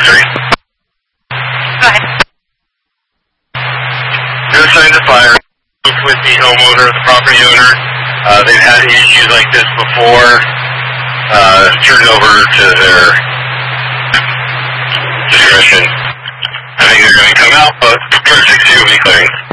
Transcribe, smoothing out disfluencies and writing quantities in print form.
3. Go ahead. No signs of fire. With the homeowner, the property owner. They've had issues like this before. Turn it over to their discretion. I think they're going to come out, but 360 will be clearing.